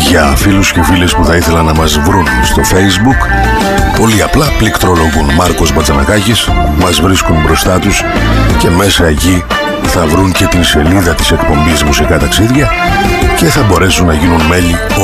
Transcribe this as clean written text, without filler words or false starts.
Για φίλους και φίλες που θα ήθελαν να μας βρουν στο Facebook, πολύ απλά πληκτρολογούν Μάρκος Μπατζανακάκης, μας βρίσκουν μπροστά τους και μέσα εκεί θα βρουν και την σελίδα της εκπομπής Μουσικά Ταξίδια και θα μπορέσουν να γίνουν μέλη